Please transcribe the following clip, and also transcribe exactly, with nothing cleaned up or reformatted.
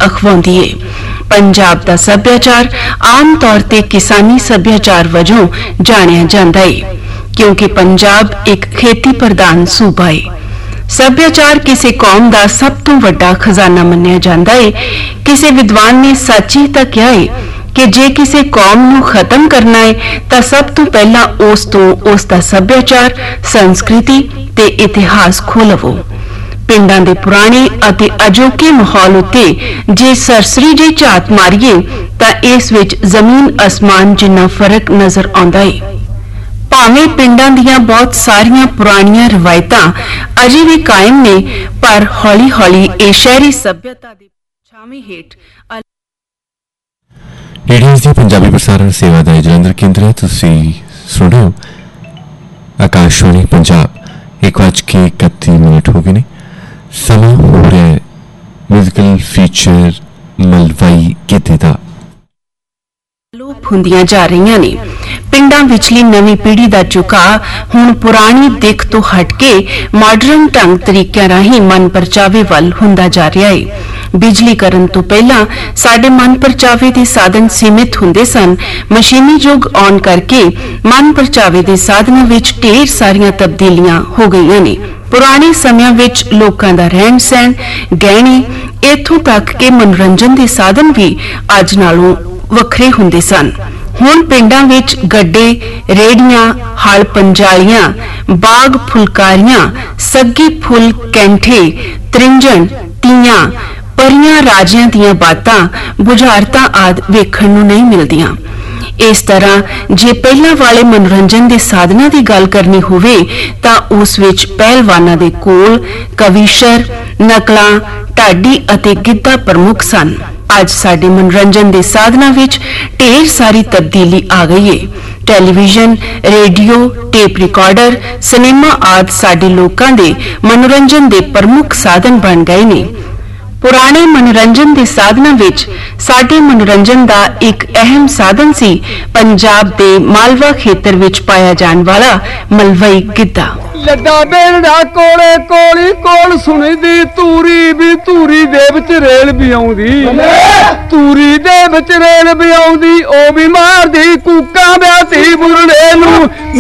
अखवाउंदी है। पंजाब दा सभ्याचार आम तौर ते किसानी सभ्याचार वजों जानिया जांदा है, क्योंकि पंजाब एक खेती प्रधान सूबा है। सभ्याचार किसी कौम का सब तो वड्डा खजाना मन्निया जाता है। किसी विद्वान ने सच ही तो कहा है कि जे किसी कौम नूं खत्म करना है तो सब तो पहला उस तो उसका सभ्याचार, संस्कृति ते इतिहास खो लवो। पिंडां दे पुराने अते अजोके माहौल उत्ते जे सरसरी जी झात मारीए तो इस विच जमीन आसमान जिन्ना फर्क नजर आउंदा है। भावें पिंडां दियां बहुत सारियां पुरानियां रवायतां अजे भी कायम ने, पर हौली हौली ये शहरी सभ्यता दी छावे हेठ रेडियोज़ दी पंजाबी प्रसारण सेवा दा जलंधर केंद्र तुसीं सुण रहे हो। आकाशवाणी पंजाब एक बज के इकत्ती मिनट हो गए ने। समा हो रहा है म्यूजिकल फीचर मलवाई गीते दा। लोप हुंदियां जा रही ने। पिंडां विचली नवी पीढ़ी का झुकाव हुण पुरानी दिख तो हटके मॉडर्न ढंग तरीकों राही मन परचावे वल हुंदा जा रहा है। बिजलीकरण तो पहला साडे मन परचावे के साधन सीमित हुंदे सन। मशीनी युग आउण करके मन परचावे के साधनों विच ढेर सारियां तब्दीलियां हो गईयां ने। पुराने समयां विच लोकां दा रहन सहन, गहने, इत्थों तक के मनोरंजन के साधन भी अज नालों वखरे हुंदे सन। हुण पिंडां विच गड्डे, रेहड़ियां, हल पंजालियां, बाग फुलकारियां, सग्गी फुल कैंठे, त्रिंजण, तीयां, परियां राजियां दियां बातां, बुझारतां आदि वेखण नूं नहीं मिलदियां। इस तरह जे पहला वाले मनोरंजन के साधनों की गल करनी होवे तां उस विच पहलवानां दे कोल कविशर, नकलां, ढाडी अते गिद्धा प्रमुख सन। अज साडे मनोरंजन के साधनों विच ढेर सारी तब्दीली आ गई है। Television, radio, tape recorder, cinema आदि साडे लोकां दे मनोरंजन के प्रमुख साधन बन गए ने। पुराने मनोरंजन के साधनों विच साडे मनोरंजन का एक अहम साधन सी पंजाब के मालवा खेतर विच पाया जाने वाला मलवई गिद्धा। लड्डा बेलड़ा कोले कोली कोल सुनी दी तूरी भी तूरी दे विच रेल भी आउंदी, तूरी दे विच रेल भी आउंदी, ओ भी मारदी कूकां ब्याती बुरड़े नूं।